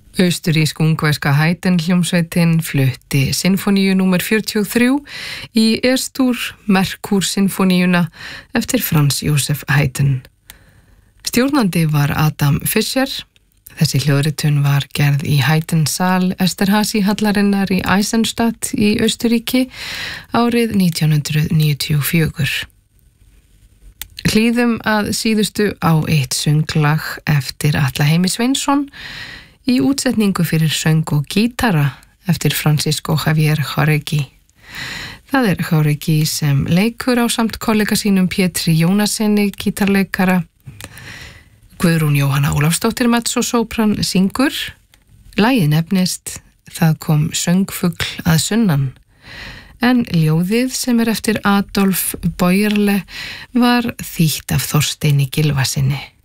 Austurrísk-ungverska Haydn-hljómsveitin flutti sinfoníu númer 43 í E-stúr Merkur-sinfoníuna eftir Franz Josef Haydn. Stjórnandi var Adam Fischer. Þessi hljóðritun var gerð í Haydn-sal Esterházy-hallarinnar í Eisenstadt í Austurríki árið 1994. Hlýðum að síðustu á eitt sönglag eftir Atla Heimi Sveinsson í útsetningu fyrir söng og gítara eftir Francisco Javier Jauregui. Það Jauregui sem leikur ásamt kollega sínum Pétri Jónassyni gítarleikara. Guðrún Jóhanna Ólafsdóttir mezzo-sopran syngur. Lagið nefnist Það kom söngfugl að sunnan. En ljóðið sem eftir Adolf Bäuerle var þýtt af Þorsteini Gylfasyni.